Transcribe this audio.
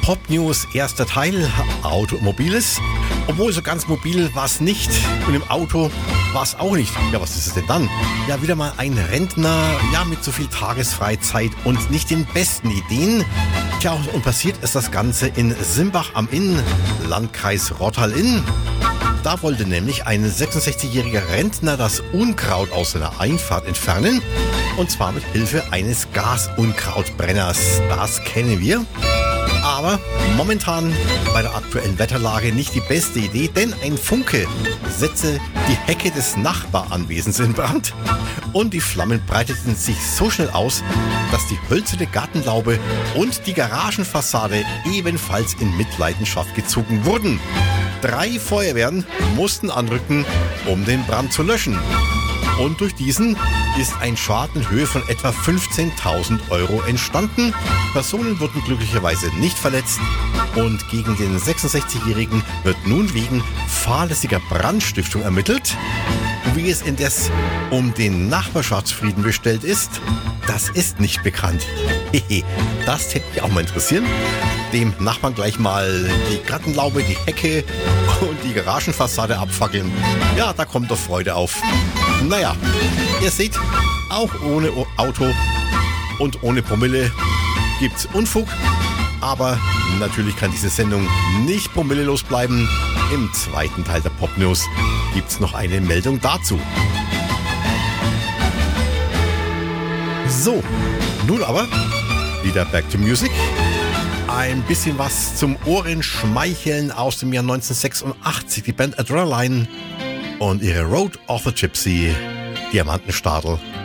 Pop News, erster Teil, Automobiles. Obwohl so ganz mobil war es nicht und im Auto war es auch nicht. Ja, was ist es denn dann? Ja, wieder mal ein Rentner, ja, mit so viel Tagesfreizeit und nicht den besten Ideen. Tja, und passiert ist das Ganze in Simbach am Inn, Landkreis Rottal-Inn. Da wollte nämlich ein 66-jähriger Rentner das Unkraut aus seiner Einfahrt entfernen. Und zwar mit Hilfe eines Gasunkrautbrenners. Das kennen wir. Aber momentan bei der aktuellen Wetterlage nicht die beste Idee, denn ein Funke setzte die Hecke des Nachbaranwesens in Brand. Und die Flammen breiteten sich so schnell aus, dass die hölzerne Gartenlaube und die Garagenfassade ebenfalls in Mitleidenschaft gezogen wurden. 3 Feuerwehren mussten anrücken, um den Brand zu löschen. Und durch diesen ist ein Schaden in Höhe von etwa 15.000 € entstanden. Personen wurden glücklicherweise nicht verletzt. Und gegen den 66-Jährigen wird nun wegen fahrlässiger Brandstiftung ermittelt. Wie es indes um den Nachbarschaftsfrieden bestellt ist, das ist nicht bekannt. Das hätte mich auch mal interessieren. Dem Nachbarn gleich mal die Gartenlaube, die Hecke und die Garagenfassade abfackeln. Ja, da kommt doch Freude auf. Naja, ihr seht, auch ohne Auto und ohne Promille gibt's Unfug. Aber natürlich kann diese Sendung nicht promillelos bleiben. Im zweiten Teil der Pop News gibt's noch eine Meldung dazu. So, nun aber wieder back to music. Ein bisschen was zum Ohrenschmeicheln aus dem Jahr 1986. Die Band Adrenaline und ihre Road of the Gypsy, Diamantenstadel.